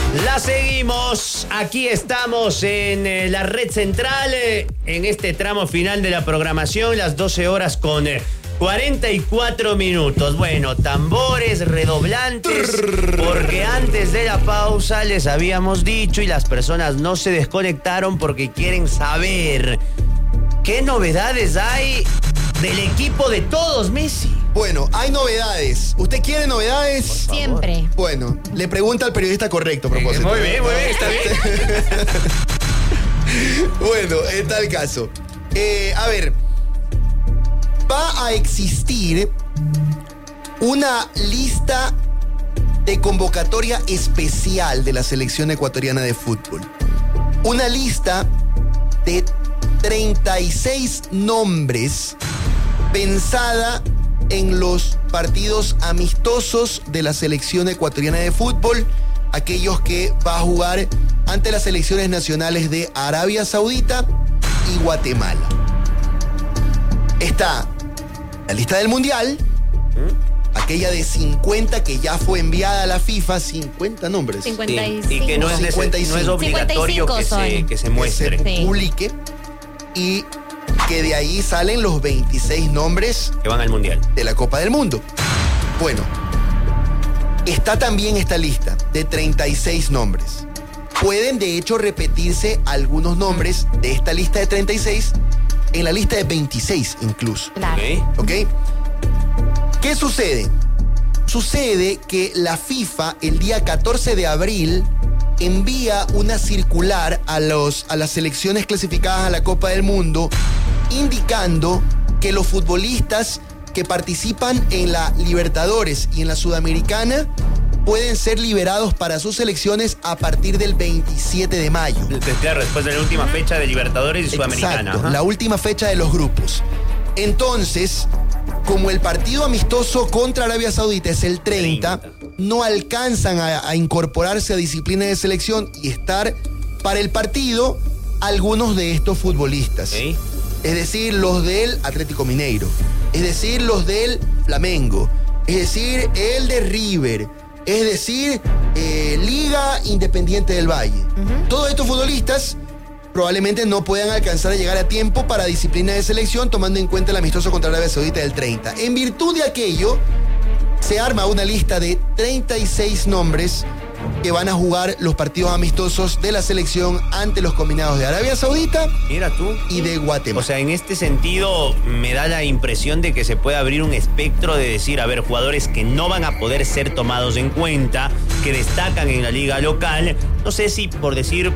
La seguimos, aquí estamos en la red central, en este tramo final de la programación, las 12 horas con 44 minutos. Bueno, tambores redoblantes, porque antes de la pausa les habíamos dicho y las personas no se desconectaron porque quieren saber qué novedades hay del equipo de todos, Messi. Bueno, hay novedades. ¿Usted quiere novedades? Siempre. Bueno, le pregunta al periodista correcto, a propósito. Muy bien, está bien. Bueno, en tal caso. A ver, va a existir una lista de convocatoria especial de la selección ecuatoriana de fútbol. Una lista de 36 nombres pensada en los partidos amistosos de la selección ecuatoriana de fútbol, aquellos que va a jugar ante las selecciones nacionales de Arabia Saudita y Guatemala. Está la lista del Mundial, aquella de 50 que ya fue enviada a la FIFA, 50 nombres. 55. Y que no es obligatorio que se muestre. Que se publique y que de ahí salen los 26 nombres que van al Mundial de la Copa del Mundo. Bueno, está también esta lista de 36 nombres. Pueden de hecho repetirse algunos nombres de esta lista de 36 en la lista de 26 incluso. Claro. ¿Ok? ¿Qué sucede? Sucede que la FIFA el día 14 de abril envía una circular a las selecciones clasificadas a la Copa del Mundo indicando que los futbolistas que participan en la Libertadores y en la Sudamericana pueden ser liberados para sus selecciones a partir del 27 de mayo. Claro, después de la última fecha de Libertadores y Sudamericana. Exacto, la última fecha de los grupos. Entonces, como el partido amistoso contra Arabia Saudita es el 30. No alcanzan a incorporarse a disciplina de selección y estar para el partido algunos de estos futbolistas. ¿Sí? Es decir, los del Atlético Mineiro, es decir, los del Flamengo, es decir, el de River, es decir, Liga Independiente del Valle. Todos estos futbolistas probablemente no puedan alcanzar a llegar a tiempo para disciplina de selección, tomando en cuenta el amistoso contra Arabia Saudita del 30. En virtud de aquello, se arma una lista de 36 nombres que van a jugar los partidos amistosos de la selección ante los combinados de Arabia Saudita y de Guatemala. O sea, en este sentido me da la impresión de que se puede abrir un espectro de decir, a ver, jugadores que no van a poder ser tomados en cuenta, que destacan en la liga local. No sé si por decir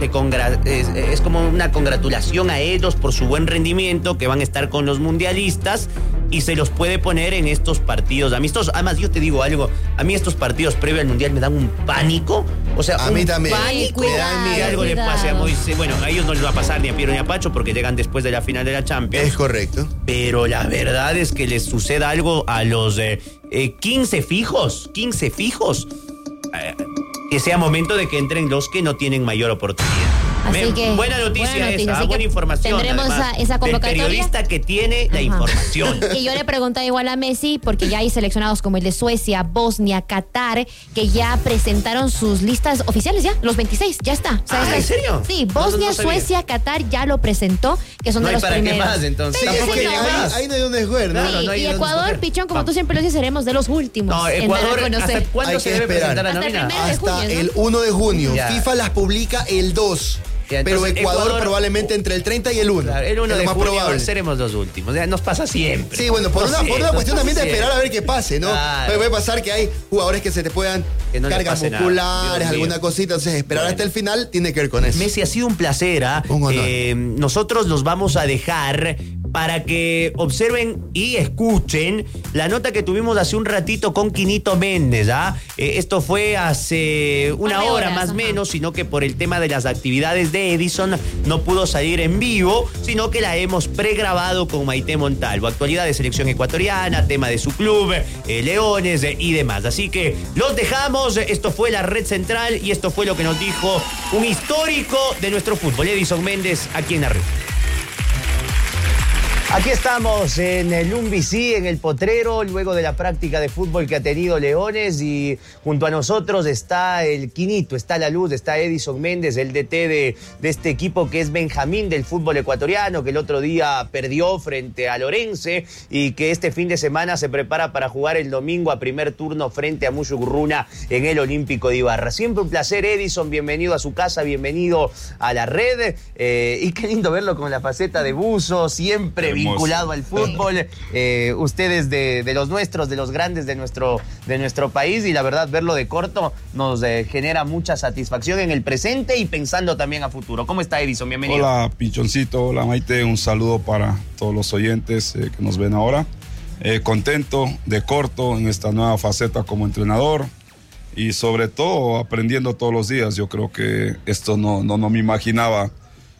es como una congratulación a ellos por su buen rendimiento, que van a estar con los mundialistas y se los puede poner en estos partidos amistosos. Además, yo te digo algo, a mí estos partidos previos al mundial me dan un pánico. O sea, a mí también. Pánico. Me dan miedo, algo le pase a Moisés. Bueno, a ellos no les va a pasar ni a Piero ni a Pacho porque llegan después de la final de la Champions. Es correcto. Pero la verdad es que les suceda algo a los 15 fijos. Que sea momento de que entren los que no tienen mayor oportunidad. Así que, buena noticia esa, así buena información. Tendremos esa convocatoria. El periodista que tiene la información. Y yo le pregunté igual a Messi, porque ya hay seleccionados como el de Suecia, Bosnia, Qatar, que ya presentaron sus listas oficiales ya, los 26, ya está. ¿En serio? Sí, Bosnia, no sabía. Suecia, Qatar ya lo presentó, que son No de hay los para primeros. qué más, entonces. Sí, Tampoco sí, hay- no. ahí no hay donde escoger, ¿no? Claro, no hay y dónde Ecuador, escoger. Pichón, como tú siempre lo dices, seremos de los últimos Ecuador, en dar a ¿hasta conocer. cuándo Hay se que debe esperar. presentar la Hasta el nómina? 1 de Hasta junio, ¿no? el 1 de junio. Ya. FIFA las publica el 2. Ya, Pero entonces, Ecuador probablemente entre el 30 y el 1. Claro, el 1 es de lo más junio probable. seremos los últimos. O sea, nos pasa siempre. Sí, bueno, por una cuestión también de esperar a ver qué pase, ¿no? Claro. Puede pasar que hay jugadores que se te puedan Que no les cargas pase nada. musculares, Dios mío. alguna cosita. Entonces, esperar Bueno. hasta el final tiene que ver con eso. Messi, ha sido un placer. Un honor. Nosotros los vamos a dejar para que observen y escuchen la nota que tuvimos hace un ratito con Quinito Méndez. Esto fue hace una hora más o menos, sino que por el tema de las actividades de Edison no pudo salir en vivo, sino que la hemos pregrabado con Maite Montalvo. Actualidad de selección ecuatoriana, tema de su club, Leones y demás. Así que los dejamos. Esto fue la Red Central y esto fue lo que nos dijo un histórico de nuestro fútbol, Edison Méndez, aquí en la red. Aquí estamos en el UNBC, en el Potrero, luego de la práctica de fútbol que ha tenido Leones, y junto a nosotros está el Quinito, está la luz, está Edison Méndez, el DT de este equipo que es Benjamín del fútbol ecuatoriano, que el otro día perdió frente a Lorense y que este fin de semana se prepara para jugar el domingo a primer turno frente a Mushugurruna en el Olímpico de Ibarra. Siempre un placer, Edison, bienvenido a su casa, bienvenido a la red, y qué lindo verlo con la faceta de buzo, siempre vinculado al fútbol, ustedes de los nuestros, de los grandes de nuestro país, y la verdad verlo de corto nos genera mucha satisfacción en el presente y pensando también a futuro. ¿Cómo está, Edison? Bienvenido. Hola, Pichoncito, hola, Maite, un saludo para todos los oyentes que nos ven ahora. Contento de corto en esta nueva faceta como entrenador y sobre todo aprendiendo todos los días. Yo creo que esto no me imaginaba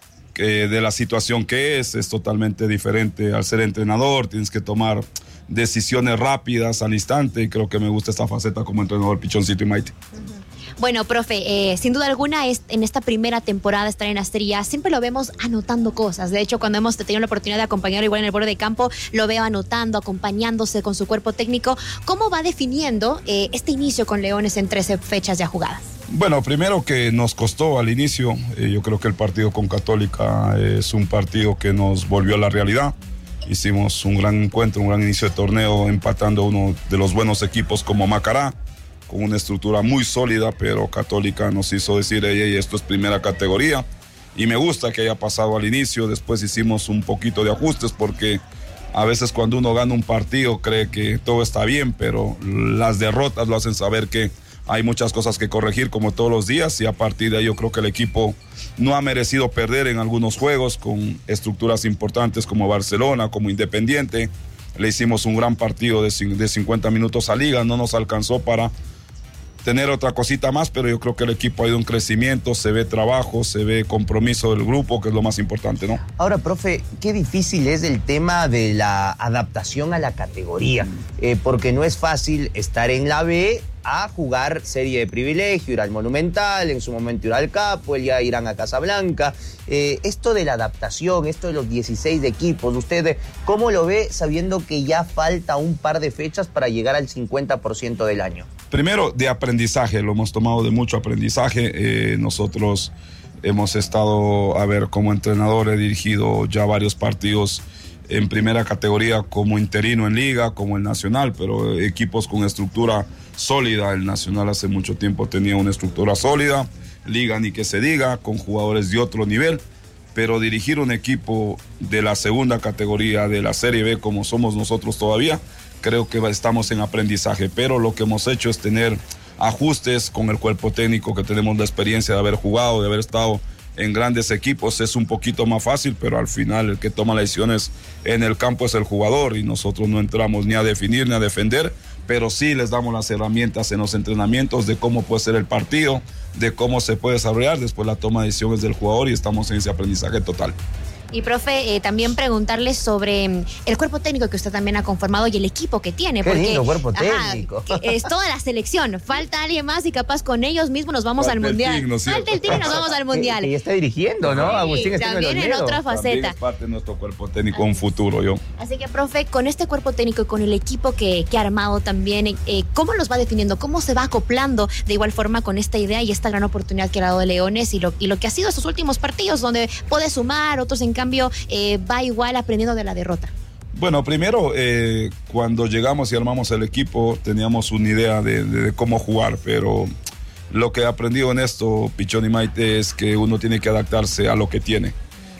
de la situación que es totalmente diferente al ser entrenador, tienes que tomar decisiones rápidas al instante y creo que me gusta esta faceta como entrenador, Pichoncito y Maite. Bueno, profe, sin duda alguna en esta primera temporada estar en Asturias siempre lo vemos anotando cosas. De hecho, cuando hemos tenido la oportunidad de acompañarlo igual en el borde de campo, lo veo anotando, acompañándose con su cuerpo técnico. ¿Cómo va definiendo este inicio con Leones en 13 fechas ya jugadas? Bueno, primero que nos costó al inicio, yo creo que el partido con Católica es un partido que nos volvió a la realidad. Hicimos un gran encuentro, un gran inicio de torneo, empatando uno de los buenos equipos como Macará, con una estructura muy sólida, pero Católica nos hizo decir, hey, esto es primera categoría, y me gusta que haya pasado al inicio. Después hicimos un poquito de ajustes, porque a veces cuando uno gana un partido cree que todo está bien, pero las derrotas lo hacen saber que hay muchas cosas que corregir como todos los días, y a partir de ahí yo creo que el equipo no ha merecido perder en algunos juegos con estructuras importantes como Barcelona, como Independiente. Le hicimos un gran partido de 50 minutos a Liga, no nos alcanzó para tener otra cosita más, pero yo creo que el equipo ha ido en crecimiento, se ve trabajo, se ve compromiso del grupo, que es lo más importante, ¿no? Ahora, profe, qué difícil es el tema de la adaptación a la categoría, porque no es fácil estar en la B a jugar serie de privilegio, ir al Monumental, en su momento ir al Capo, ya irán a Casablanca. Esto de la adaptación, esto de los 16 equipos, ¿usted cómo lo ve sabiendo que ya falta un par de fechas para llegar al 50% del año? Primero, de aprendizaje, lo hemos tomado de mucho aprendizaje. Nosotros hemos estado, como entrenador, he dirigido ya varios partidos en primera categoría como interino en Liga, como el Nacional, pero equipos con estructura sólida. El Nacional hace mucho tiempo tenía una estructura sólida, Liga ni que se diga, con jugadores de otro nivel, pero dirigir un equipo de la segunda categoría de la Serie B como somos nosotros todavía, creo que estamos en aprendizaje, pero lo que hemos hecho es tener ajustes con el cuerpo técnico, que tenemos la experiencia de haber jugado, de haber estado en grandes equipos. Es un poquito más fácil, pero al final el que toma las decisiones en el campo es el jugador, y nosotros no entramos ni a definir ni a defender, pero sí les damos las herramientas en los entrenamientos de cómo puede ser el partido, de cómo se puede desarrollar. Después la toma de decisiones del jugador, y estamos en ese aprendizaje total. Y profe, también preguntarle sobre el cuerpo técnico que usted también ha conformado y el equipo que tiene. Qué porque, lindo cuerpo técnico. Es toda la selección. Falta alguien más y capaz con ellos mismos nos vamos al Mundial. Falta el Tigre y nos vamos al Mundial. Y está dirigiendo, ¿no? Sí, Agustín está también en otra faceta. También es parte de nuestro cuerpo técnico, un futuro, yo. Así que, profe, con este cuerpo técnico y con el equipo que ha armado también, ¿cómo los va definiendo? ¿Cómo se va acoplando de igual forma con esta idea y esta gran oportunidad que ha dado de Leones y lo que ha sido estos últimos partidos, donde puede sumar, otros en cambio va igual aprendiendo de la derrota? Bueno, primero, cuando llegamos y armamos el equipo, teníamos una idea de cómo jugar, pero lo que he aprendido en esto, Pichón y Maite, es que uno tiene que adaptarse a lo que tiene.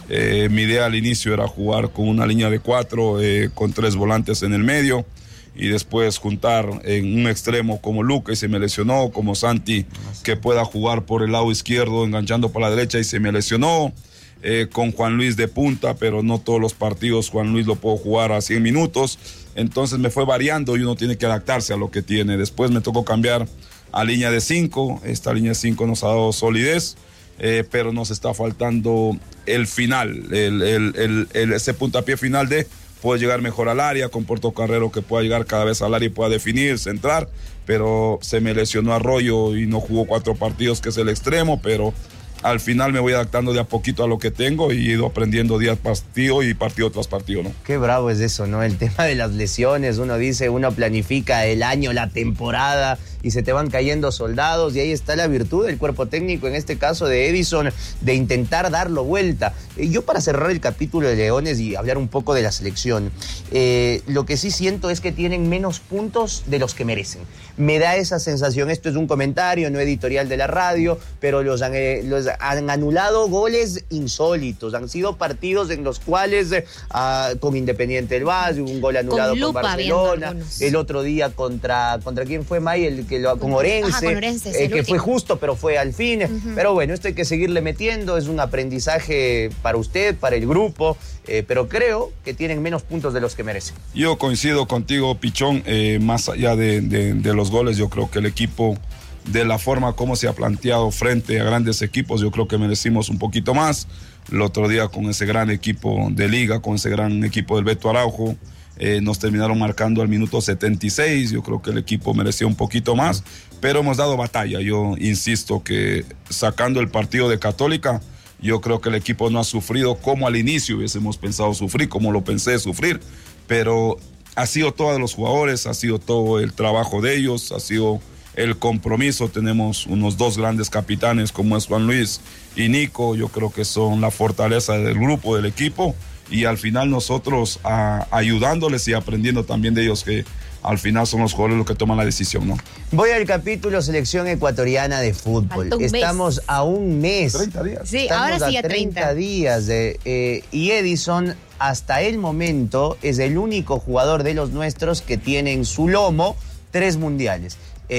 Mi idea al inicio era jugar con una línea de 4, con 3 volantes en el medio, y después juntar en un extremo como Luca y se me lesionó, como Santi, que pueda jugar por el lado izquierdo enganchando para la derecha y se me lesionó. Con Juan Luis de punta, pero no todos los partidos Juan Luis lo puedo jugar a 100 minutos, entonces me fue variando y uno tiene que adaptarse a lo que tiene. Después me tocó cambiar a línea de 5, esta línea de 5 nos ha dado solidez, pero nos está faltando el final, ese puntapié final de poder llegar mejor al área, con Portocarrero que pueda llegar cada vez al área y pueda definir, centrar, pero se me lesionó Arroyo y no jugó 4 partidos, que es el extremo, pero al final me voy adaptando de a poquito a lo que tengo y he ido aprendiendo día tras partido y partido tras partido, ¿no? Qué bravo es eso, ¿no? El tema de las lesiones, uno dice, uno planifica el año, la temporada y se te van cayendo soldados y ahí está la virtud del cuerpo técnico, en este caso de Edison, de intentar darlo vuelta. Yo para cerrar el capítulo de Leones y hablar un poco de la selección, lo que sí siento es que tienen menos puntos de los que merecen. Me da esa sensación, esto es un comentario, no editorial de la radio, pero los han anulado goles insólitos, han sido partidos en los cuales con Independiente del Valle, un gol anulado con Barcelona, el otro día contra ¿quién fue, May? Con Orense, con Orense que fue justo, pero fue al fin. Pero bueno, esto hay que seguirle metiendo, es un aprendizaje para usted, para el grupo, pero creo que tienen menos puntos de los que merecen. Yo coincido contigo, Pichón, más allá de los goles, yo creo que el equipo, de la forma como se ha planteado frente a grandes equipos, yo creo que merecimos un poquito más. El otro día con ese gran equipo de Liga, con ese gran equipo del Beto Araujo, nos terminaron marcando al minuto 76, yo creo que el equipo merecía un poquito más, pero hemos dado batalla. Yo insisto que sacando el partido de Católica, yo creo que el equipo no ha sufrido como al inicio hubiésemos pensado sufrir, como lo pensé sufrir, pero ha sido todos los jugadores, ha sido todo el trabajo de ellos, ha sido el compromiso. Tenemos unos dos grandes capitanes como es Juan Luis y Nico, yo creo que son la fortaleza del grupo, del equipo, y al final nosotros ayudándoles y aprendiendo también de ellos, que al final son los jugadores los que toman la decisión, ¿no? Voy al capítulo selección ecuatoriana de fútbol. Estamos a un mes. 30 días. Sí, Estamos ahora sí a a 30 días. Y Edison, hasta el momento, es el único jugador de los nuestros que tiene en su lomo 3 mundiales.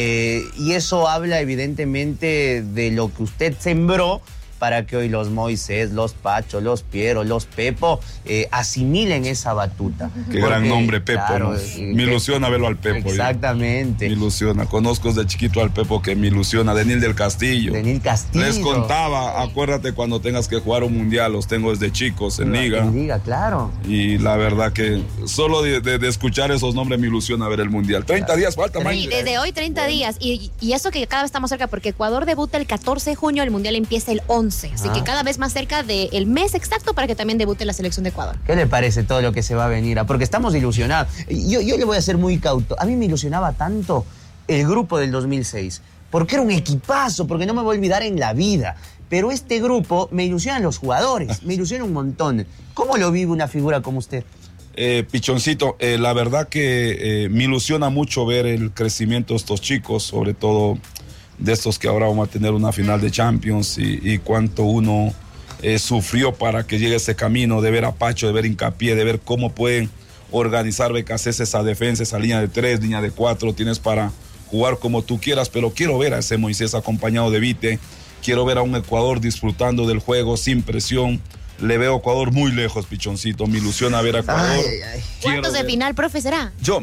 Y eso habla evidentemente de lo que usted sembró para que hoy los Moisés, los Pacho, los Piero, los Pepo asimilen esa batuta. Qué gran nombre, Pepo, claro, ¿no? Me ilusiona verlo al Pepo. Exactamente. Me ilusiona. Conozco desde chiquito al Pepo, que me ilusiona. Denil del Castillo. Denil Castillo. Les contaba, acuérdate cuando tengas que jugar un mundial, los tengo desde chicos en Liga. En Liga, claro. Y la verdad que solo de escuchar esos nombres me ilusiona ver el mundial. 30 días falta, Sí, desde hoy 30 días. Y eso que cada vez estamos cerca, porque Ecuador debuta el 14 de junio, el mundial empieza el 11. Así que cada vez más cerca del mes exacto para que también debute la selección de Ecuador. ¿Qué le parece todo lo que se va a venir? Porque estamos ilusionados. Yo le voy a ser muy cauto. A mí me ilusionaba tanto el grupo del 2006, porque era un equipazo, porque no me voy a olvidar en la vida. Pero este grupo me ilusionan los jugadores, me ilusiona un montón. ¿Cómo lo vive una figura como usted? Pichoncito, la verdad que me ilusiona mucho ver el crecimiento de estos chicos, sobre todo de estos que ahora vamos a tener una final de Champions, y cuánto uno sufrió para que llegue ese camino, de ver a Pacho, de ver Hincapié, de ver cómo pueden organizar Becasés esa defensa, esa línea de 3, línea de 4, tienes para jugar como tú quieras, pero quiero ver a ese Moisés acompañado de Vite, quiero ver a un Ecuador disfrutando del juego sin presión. Le veo a Ecuador muy lejos, Pichoncito. Me ilusiona ver a Ecuador. ¿Cuántos de final, profe, será? Yo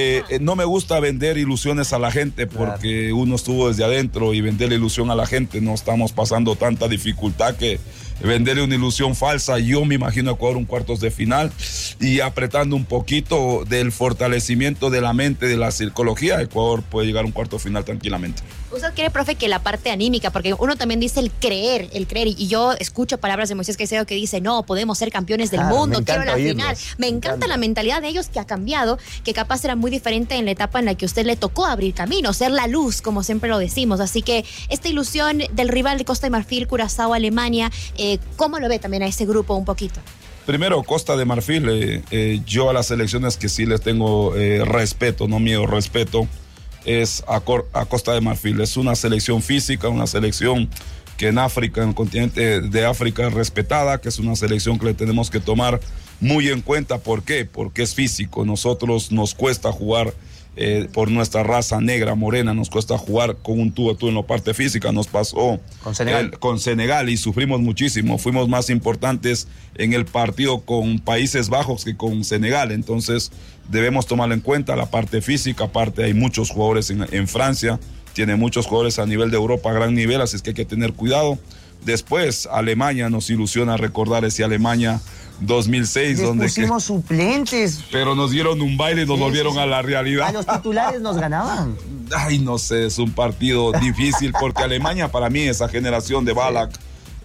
no me gusta vender ilusiones a la gente, porque uno estuvo desde adentro, y vender la ilusión a la gente, no estamos pasando tanta dificultad que venderle una ilusión falsa. Yo me imagino a Ecuador un cuartos de final, y apretando un poquito del fortalecimiento de la mente, de la psicología, Ecuador puede llegar a un cuarto final tranquilamente. ¿Usted cree, profe, que la parte anímica, porque uno también dice el creer, y yo escucho palabras de Moisés Caicedo que dice, no, podemos ser campeones del mundo, quiero la final. Me encanta la mentalidad de ellos, que ha cambiado, que capaz era muy diferente en la etapa en la que a usted le tocó abrir camino, ser la luz, como siempre lo decimos. Así que esta ilusión del rival de Costa de Marfil, Curazao, Alemania, ¿cómo lo ve también a ese grupo un poquito? Primero, Costa de Marfil, yo a las selecciones que sí les tengo respeto, no miedo, respeto, es a Costa de Marfil. Es una selección física, una selección que en África, en el continente de África, es respetada, que es una selección que le tenemos que tomar muy en cuenta. ¿Por qué? Porque es físico. Nosotros nos cuesta jugar por nuestra raza negra, morena, nos cuesta jugar con un tú a tú en la parte física. Nos pasó con Senegal y sufrimos muchísimo. Fuimos más importantes en el partido con Países Bajos que con Senegal. Entonces debemos tomarlo en cuenta, la parte física. Aparte hay muchos jugadores en Francia, tiene muchos jugadores a nivel de Europa, a gran nivel, así es que hay que tener cuidado. Después Alemania, nos ilusiona recordar ese Alemania 2006, donde pusimos suplentes, pero nos dieron un baile y nos volvieron a la realidad. A los titulares nos ganaban. Ay, no sé, es un partido difícil, porque Alemania, para mí, esa generación de Ballack,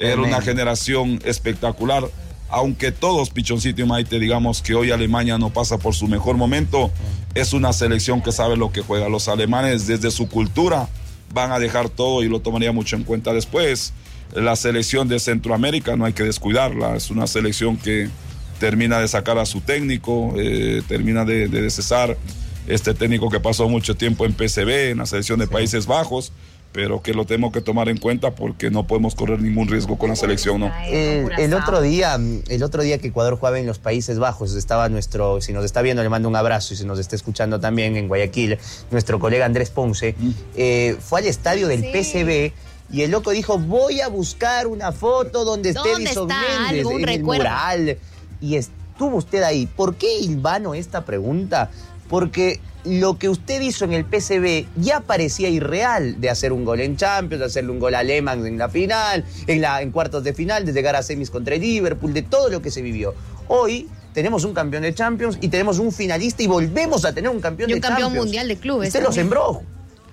Era una generación espectacular. Aunque todos, Pichoncito y Maite, digamos que hoy Alemania no pasa por su mejor momento, es una selección que sabe lo que juega. Los alemanes, desde su cultura, van a dejar todo y lo tomaría mucho en cuenta después. La selección de Centroamérica no hay que descuidarla. Es una selección que termina de sacar a su técnico, termina de cesar este técnico que pasó mucho tiempo en PSV, en la selección de Países Bajos, pero que lo tenemos que tomar en cuenta porque no podemos correr ningún riesgo con la selección, ¿no? El otro día que Ecuador jugaba en los Países Bajos, estaba si nos está viendo, le mando un abrazo, y si nos está escuchando también en Guayaquil, nuestro colega Andrés Ponce, fue al estadio del PSV y el loco dijo, voy a buscar una foto donde esté Edison Méndez en el mural. Y estuvo usted ahí. ¿Por qué hilvano esta pregunta? Porque lo que usted hizo en el PSV ya parecía irreal, de hacer un gol en Champions, de hacerle un gol a Lehmann en la final, en cuartos de final, de llegar a semis contra el Liverpool, de todo lo que se vivió. Hoy tenemos un campeón de Champions y tenemos un finalista y volvemos a tener un campeón de Champions. Y un campeón mundial de clubes. Usted lo sembró.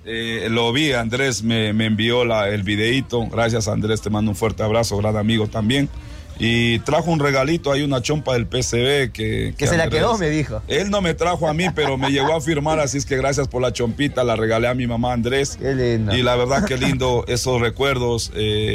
Lo vi, Andrés me envió el videíto. Gracias, Andrés, te mando un fuerte abrazo, gran amigo también. Y trajo un regalito, hay una chompa del PSV que se la quedó, me dijo. Él no me trajo a mí, pero me llegó a firmar, así es que gracias por la chompita, la regalé a mi mamá Andrés. Qué lindo. Y la verdad que lindo esos recuerdos.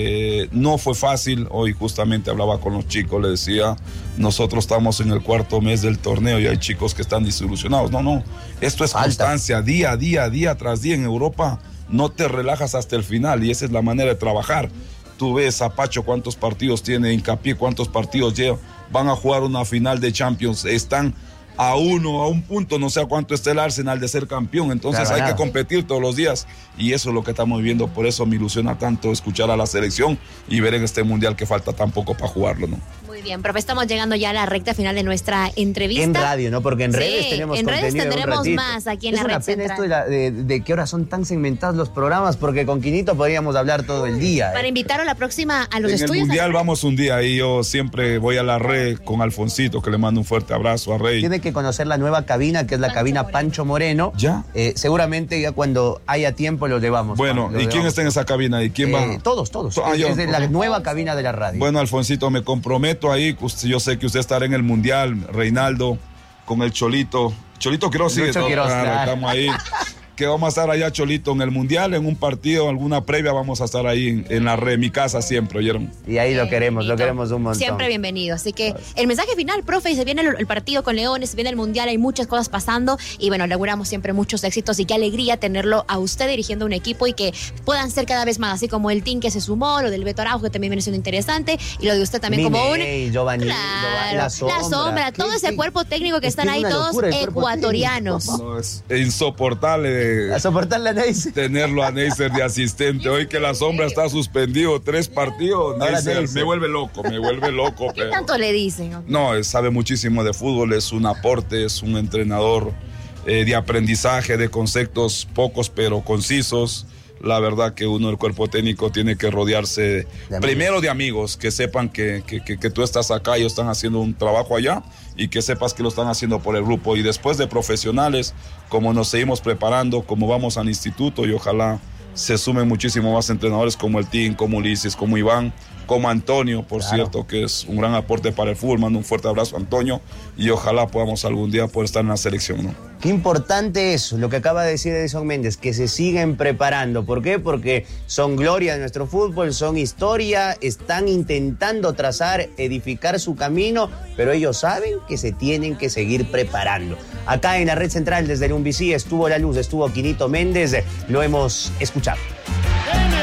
No fue fácil, hoy justamente hablaba con los chicos, le decía, nosotros estamos en el cuarto mes del torneo y hay chicos que están desilusionados. No, esto es constancia, día tras día en Europa, no te relajas hasta el final y esa es la manera de trabajar. Tú ves a Pacho cuántos partidos tiene, Hincapié cuántos partidos lleva, van a jugar una final de Champions, están a un punto, no sé a cuánto está el Arsenal de ser campeón, entonces hay que competir todos los días y eso es lo que estamos viviendo, por eso me ilusiona tanto escuchar a la selección y ver en este mundial que falta tan poco para jugarlo, ¿no? Muy bien, profe, estamos llegando ya a la recta final de nuestra entrevista. En radio, ¿no? Porque en redes tenemos en contenido. En redes tendremos más aquí en la red. Es una pena esto de que ahora son tan segmentados los programas, porque con Quinito podríamos hablar todo el día. Para invitarlo a la próxima a los estudios. En el mundial vamos un día y yo siempre voy a la red con Alfonsito, que le mando un fuerte abrazo a Rey. Tiene que conocer la nueva cabina, que es la cabina Pancho Moreno. ¿Ya? Seguramente ya cuando haya tiempo lo llevamos. Bueno, ¿y quién está en esa cabina? ¿Y quién va? Todos. Es de la nueva cabina de la radio. Bueno, Alfonsito, me comprometo ahí. Yo sé que usted estará en el mundial, Reinaldo, con el Cholito. Cholito Quiroz, sí, estamos ahí. Que vamos a estar allá, Cholito, en el mundial, en un partido, alguna previa, vamos a estar ahí en la red, mi casa siempre, ¿oyeron? Y ahí lo queremos un montón. Siempre bienvenido. Así que el mensaje final, profe, se viene el partido con Leones, se viene el mundial, hay muchas cosas pasando y bueno, le auguramos siempre muchos éxitos y qué alegría tenerlo a usted dirigiendo un equipo y que puedan ser cada vez más, así como el team que se sumó, lo del Beto Araujo, que también viene siendo interesante, y lo de usted también como un... Giovanni, la sombra, todo ese cuerpo técnico que están ahí, todos ecuatorianos. No, es insoportable. A soportarle a Neisser. Tenerlo a Neisser de asistente. Hoy que la sombra está suspendido 3 partidos. Neisser me vuelve loco. ¿Qué tanto le dicen? No, sabe muchísimo de fútbol, es un aporte, es un entrenador de aprendizaje, de conceptos pocos pero concisos. La verdad que uno del cuerpo técnico tiene que rodearse primero de amigos que sepan que tú estás acá, ellos están haciendo un trabajo allá y que sepas que lo están haciendo por el grupo, y después de profesionales, como nos seguimos preparando, como vamos al instituto, y ojalá se sumen muchísimo más entrenadores como el Team, como Ulises, como Iván, como Antonio, por cierto, que es un gran aporte para el fútbol. Mando un fuerte abrazo a Antonio y ojalá podamos algún día poder estar en la selección, ¿no? Qué importante eso, lo que acaba de decir Edison Méndez, que se siguen preparando. ¿Por qué? Porque son gloria de nuestro fútbol, son historia, están intentando trazar, edificar su camino, pero ellos saben que se tienen que seguir preparando. Acá en la red central desde el UNBC estuvo La Luz, estuvo Quinito Méndez, lo hemos escuchado.